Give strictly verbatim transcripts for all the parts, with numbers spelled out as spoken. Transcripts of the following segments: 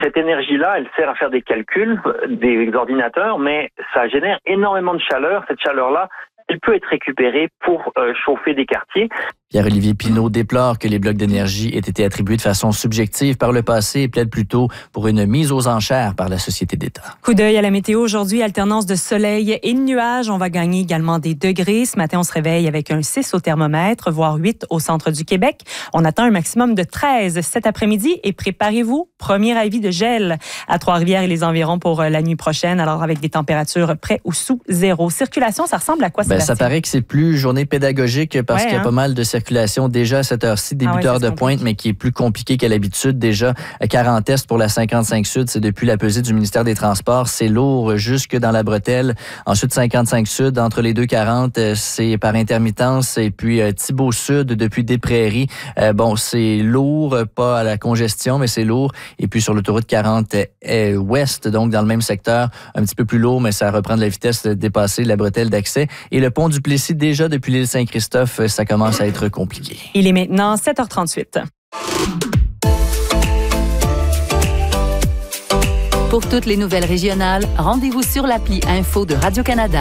Cette énergie-là, elle sert à faire des calculs des ordinateurs, mais ça génère énormément de chaleur. Cette chaleur-là, elle peut être récupérée pour euh, chauffer des quartiers. Pierre-Olivier Pinault déplore que les blocs d'énergie aient été attribués de façon subjective par le passé et plaide plutôt pour une mise aux enchères par la Société d'État. Coup d'œil à la météo aujourd'hui, alternance de soleil et de nuages. On va gagner également des degrés. Ce matin, on se réveille avec un six au thermomètre, voire huit au centre du Québec. On attend un maximum de treize cet après-midi et préparez-vous, premier avis de gel à Trois-Rivières et les environs pour la nuit prochaine. Alors, avec des températures près ou sous zéro. Circulation, ça ressemble à quoi, ben, Sébastien? Ça paraît que c'est plus journée pédagogique parce ouais, qu'il y a hein? pas mal de circulation déjà à cette heure-ci, débuteur ah ouais, de pointe, mais qui est plus compliqué qu'à l'habitude. Déjà, quarante est pour la cinquante-cinq sud, c'est depuis la pesée du ministère des Transports. C'est lourd jusque dans la bretelle. Ensuite, cinquante-cinq sud, entre les deux quarante, c'est par intermittence. Et puis, euh, Thibault sud, depuis Des-Prairies. Euh, bon, c'est lourd, pas à la congestion, mais c'est lourd. Et puis, sur l'autoroute quarante euh, ouest, donc dans le même secteur, un petit peu plus lourd, mais ça reprend de la vitesse de dépasser la bretelle d'accès. Et le pont du Plessis, déjà depuis l'île Saint-Christophe, ça commence à être compliqué. Il est maintenant sept heures trente-huit. Pour toutes les nouvelles régionales, rendez-vous sur l'appli Info de Radio-Canada.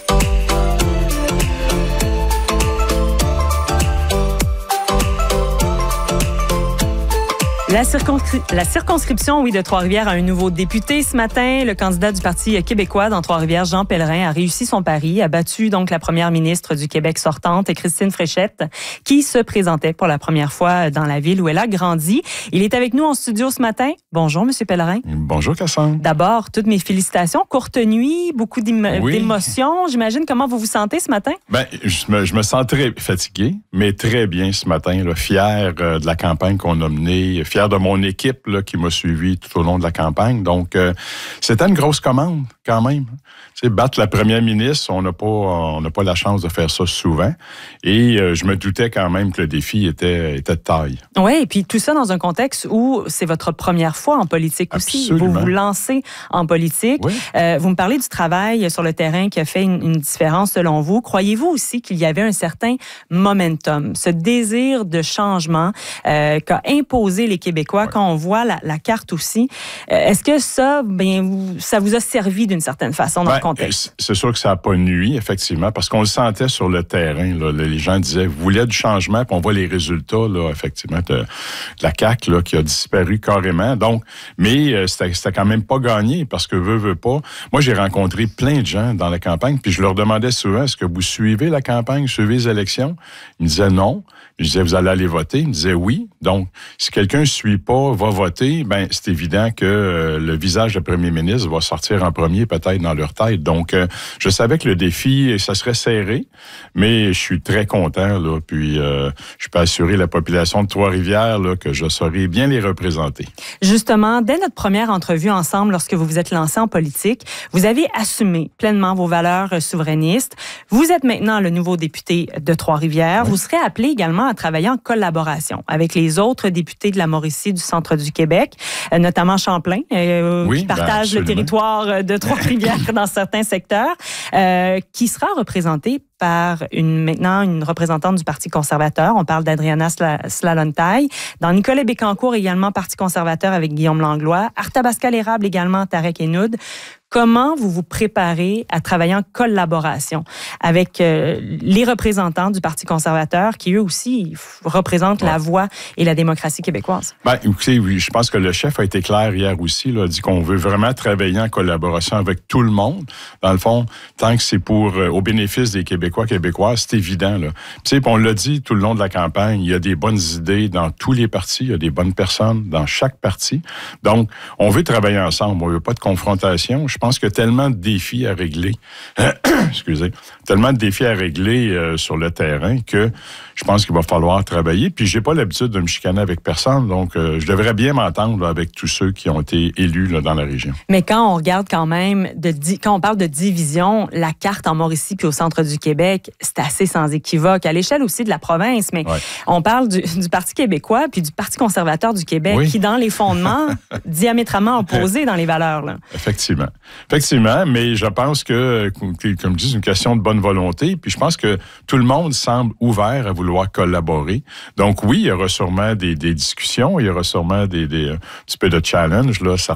La, circonscri- la circonscription, oui, de Trois-Rivières a un nouveau député ce matin. Le candidat du Parti québécois dans Trois-Rivières, Jean Pellerin, a réussi son pari, a battu donc la première ministre du Québec sortante, Christine Fréchette, qui se présentait pour la première fois dans la ville où elle a grandi. Il est avec nous en studio ce matin. Bonjour, Monsieur Pellerin. Bonjour, Cassandre. D'abord, toutes mes félicitations. Courte nuit, beaucoup d'émo- oui. d'émotions. J'imagine comment vous vous sentez ce matin? Ben, je me, je me sens très fatigué, mais très bien ce matin, là, fier euh, de la campagne qu'on a menée, fier de mon équipe là, qui m'a suivi tout au long de la campagne. Donc, euh, c'était une grosse commande quand même. Tu sais, battre la première ministre, on n'a pas, on n'a pas la chance de faire ça souvent. Et euh, je me doutais quand même que le défi était, était de taille. Oui, et puis tout ça dans un contexte où c'est votre première fois en politique aussi. Absolument. Vous vous lancez en politique. Oui. Euh, vous me parlez du travail sur le terrain qui a fait une, une différence selon vous. Croyez-vous aussi qu'il y avait un certain momentum, ce désir de changement euh, qu'a imposé les Québécois oui. quand on voit la, la carte aussi? Euh, est-ce que ça, bien, vous, ça vous a servi d'une certaine façon dans ben, le contexte? C'est sûr que ça n'a pas nuit, effectivement, parce qu'on le sentait sur le terrain. Là, les gens disaient, vous voulez du changement, puis on voit les résultats, là, effectivement, de, de la C A Q là, qui a disparu carrément. Donc, mais euh, c'était, c'était quand même pas gagné, parce que veut, veut pas. Moi, j'ai rencontré plein de gens dans la campagne, puis je leur demandais souvent, est-ce que vous suivez la campagne, suivez les élections? Ils me disaient non. Je disais, vous allez aller voter? Ils me disaient oui. Donc, si quelqu'un ne suit pas, va voter, ben c'est évident que euh, le visage du premier ministre va sortir en premier peut-être dans leur tête. Donc, euh, je savais que le défi, ça serait serré, mais je suis très content, là, puis euh, je peux assurer la population de Trois-Rivières là, que je saurai bien les représenter. Justement, dès notre première entrevue ensemble, lorsque vous vous êtes lancé en politique, vous avez assumé pleinement vos valeurs souverainistes. Vous êtes maintenant le nouveau député de Trois-Rivières. Oui. Vous serez appelé également à travailler en collaboration avec les autres députés de la Mauricie du centre du Québec, euh, notamment Champlain, euh, oui, qui partage ben, le territoire de Trois-Rivières dans certains secteurs, euh, qui sera représenté par une, maintenant une représentante du Parti conservateur. On parle d'Adriana Slalontaille. Dans Nicolas Bécancour, également Parti conservateur avec Guillaume Langlois. Arthabasca-l'Érable également, Tarek Henoud. Comment vous vous préparez à travailler en collaboration avec euh, les représentants du Parti conservateur qui, eux aussi, représentent ouais. la voix et la démocratie québécoise? Ben, écoutez, oui, je pense que le chef a été clair hier aussi, là, a dit qu'on veut vraiment travailler en collaboration avec tout le monde. Dans le fond, tant que c'est pour euh, au bénéfice des Québécois, Québécoises, c'est évident. Là. Tu sais, on l'a dit tout le long de la campagne, il y a des bonnes idées dans tous les partis, il y a des bonnes personnes dans chaque parti. Donc, on veut travailler ensemble, on veut pas de confrontation. Je pense qu'il y a tellement de défis à régler, excusez, tellement de défis à régler euh, sur le terrain que je pense qu'il va falloir travailler. Puis j'ai pas l'habitude de me chicaner avec personne, donc euh, je devrais bien m'entendre là, avec tous ceux qui ont été élus là, dans la région. Mais quand on regarde quand même, de di- quand on parle de division, la carte en Mauricie puis au centre du Québec, c'est assez sans équivoque, à l'échelle aussi de la province, mais ouais. on parle du, du Parti québécois puis du Parti conservateur du Québec, oui. qui dans les fondements, diamétralement opposés dans les valeurs. Là. Effectivement. Effectivement, mais je pense que, comme je dis, c'est une question de bonne volonté. Puis je pense que tout le monde semble ouvert à vouloir collaborer. Donc oui, il y aura sûrement des, des discussions, il y aura sûrement des, des, un petit peu de challenge, là,